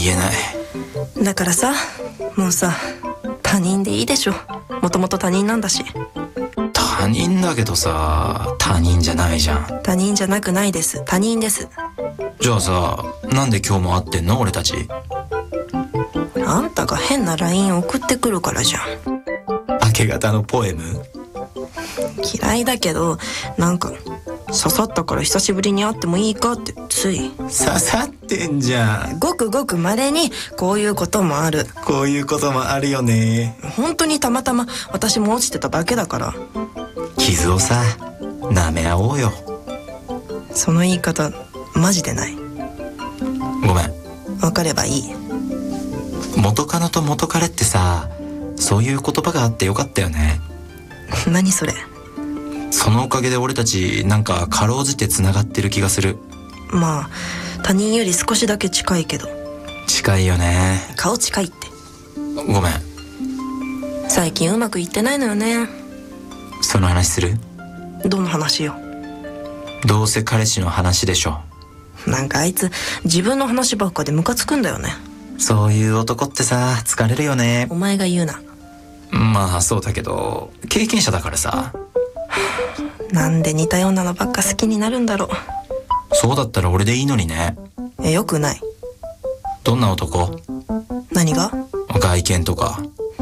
言えない。 だからさ、もうさ、他人でいいでしょ。もともと他人なんだし。 他人だけどさ、他人じゃないじゃん。 他人じゃなくないです。他人です。 じゃあさ、なんで今日も会ってんの俺たち。 あんたが変な LINE 送ってくるからじゃん。 明け方のポエム？ 嫌いだけど、なんか刺さったから久しぶりに会ってもいいかってつい。 刺さってんじゃん。 ごくごく稀にこういうこともある。 こういうこともあるよね。 本当にたまたま私も落ちてただけだから。 傷をさ、舐め合おうよ。 その言い方マジでない。 ごめん。 わかればいい。 元カノと元彼ってさ、そういう言葉があってよかったよね。 何それ。 そのおかげで俺たちなんかかろうじて繋がってる気がする。 まあ他人より少しだけ近いけど。 近いよね。 顔近いって。 ごめん。 最近うまくいってないのよね。 その話する？ どの話よ。 どうせ彼氏の話でしょ。 なんかあいつ自分の話ばっかでムカつくんだよね。 そういう男ってさ、疲れるよね。 お前が言うな。 まあそうだけど、経験者だからさ。 なんで似たようなのばっか好きになるんだろう。 そうだったら俺でいいのにね。 よくない。 どんな男？ 何が？ 外見とか。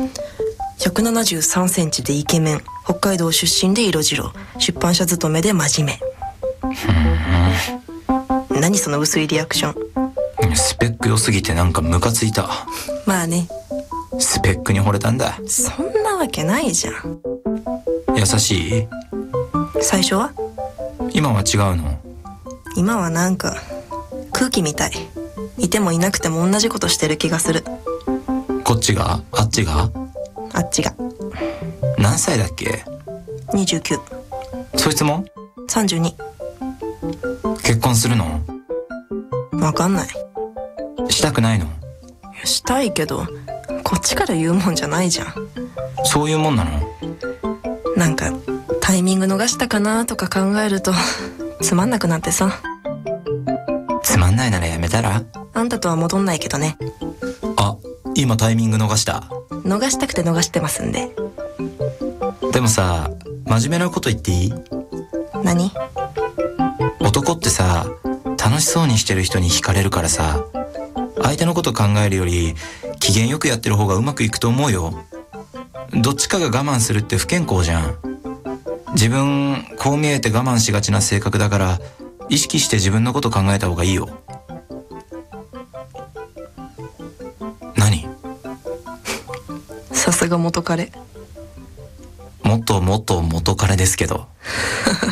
173センチでイケメン、北海道出身で色白、出版社勤めで真面目。何その薄いリアクション。 スペック良すぎてなんかムカついた。 まあね。 スペックに惚れたんだ。 そんなわけないじゃん。 優しい？ 最初は？ 今は違うの？ 今はなんか空気みたい。いてもいなくても同じことしてる気がする。 こっちが？あっちが？ あっちが。 何歳だっけ ？29。 そいつも 32。 結婚するの？ わかんない。 したくないの？ したいけどこっちから言うもんじゃないじゃん。 そういうもんなの？ なんかタイミング逃したかなとか考えるとつまんなくなってさ。 つまんないならやめたら？ あんたとは戻んないけどね。 あ、今タイミング逃した。 逃したくて逃してますんで。 でもさ、真面目なこと言っていい？ 何？ 男ってさ、楽しそうにしてる人に惹かれるからさ、相手のこと考えるより機嫌よくやってる方がうまくいくと思うよ。どっちかが我慢するって不健康じゃん。自分こう見えて我慢しがちな性格だから、意識して自分のこと考えた方がいいよ。何？ さすが元彼。 もっともっと元彼ですけど。